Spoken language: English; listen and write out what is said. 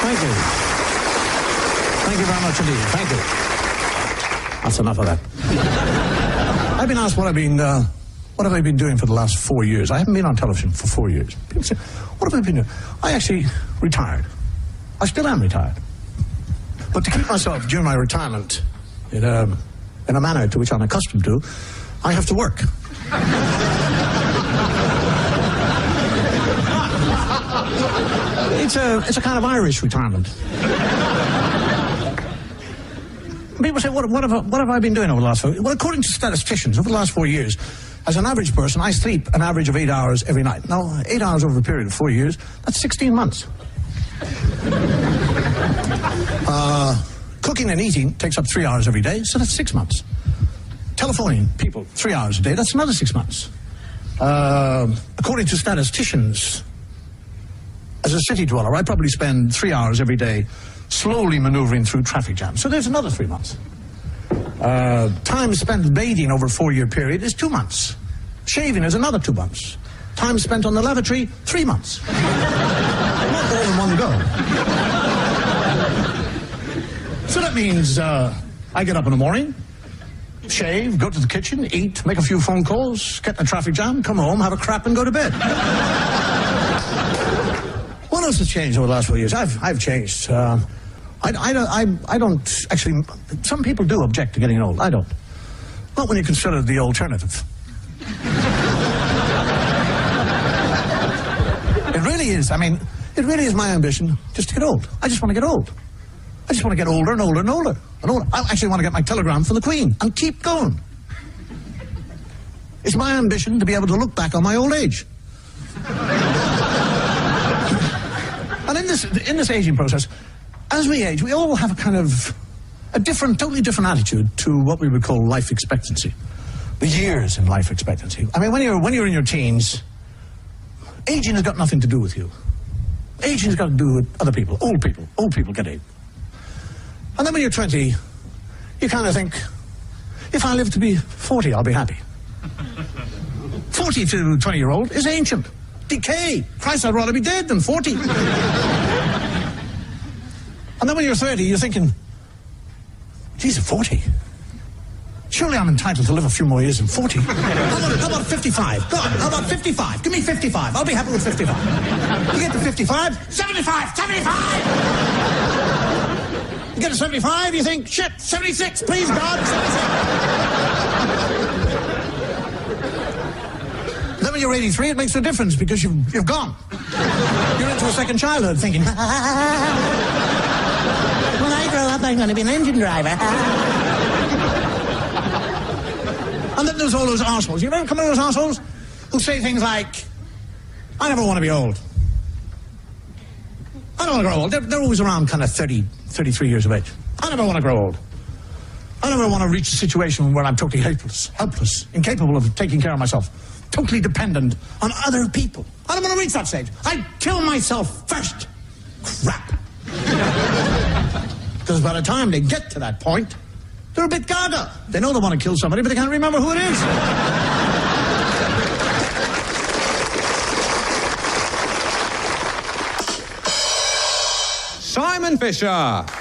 Thank you. Thank you very much indeed. Thank you. That's enough of that. I've been asked what have I been doing for the last 4 years? I haven't been on television for 4 years. People say, what have I been doing? I actually retired. I still am retired. But to keep myself during my retirement in a manner to which I'm accustomed to, I have to work. It's a kind of Irish retirement. People say, what have I been doing over the last 4 years? Well, according to statisticians, over the last 4 years, as an average person, I sleep an average of 8 hours every night. Now, 8 hours over a period of 4 years, that's 16 months. Cooking and eating takes up 3 hours every day, so that's 6 months. Telephoning people 3 hours a day, that's another 6 months. According to statisticians, as a city dweller, I probably spend 3 hours every day slowly maneuvering through traffic jams. So there's another 3 months. Time spent bathing over a 4-year period is 2 months. Shaving is another 2 months. Time spent on the lavatory, 3 months. Not all in one go. So that means I get up in the morning, shave, go to the kitchen, eat, make a few phone calls, get in a traffic jam, come home, have a crap and go to bed. What else has changed over the last 4 years? I've changed. I don't actually. Some people do object to getting old. I don't. Not when you consider the alternative. It really is. I mean, it really is my ambition just to get old. I just want to get old. I just want to get older and older and older and older. I actually want to get my telegram from the Queen and keep going. It's my ambition to be able to look back on my old age. And in this aging process, as we age, we all have a kind of totally different attitude to what we would call life expectancy. The years in life expectancy. I mean, when you're in your teens, aging has got nothing to do with you. Aging has got to do with other people, old people. Old people get old. And then when you're 20, you kind of think, if I live to be 40, I'll be happy. 40 to 20-year-old is ancient. Decay. Christ, I'd rather be dead than 40. And then when you're 30, you're thinking, geez, 40? Surely I'm entitled to live a few more years than 40. How about 55? Go on, how about 55? Give me 55. I'll be happy with 55. You get to 55, 75, 75! You get to 75, you think, shit, 76, please, God, 76. Then when you're 83, it makes no difference because you've gone. You're into a second childhood thinking, when I grow up, I'm going to be an engine driver. And then there's all those arseholes. You ever come to those arseholes who say things like, I never want to be old. I don't want to grow old. They're always around kind of 30, 33 years of age. I never want to grow old. I never want to reach a situation where I'm totally helpless, incapable of taking care of myself, totally dependent on other people. I don't want to reach that stage. I kill myself first. Crap. Because by the time they get to that point, they're a bit gaga. They know they want to kill somebody, but they can't remember who it is. Simon Fisher.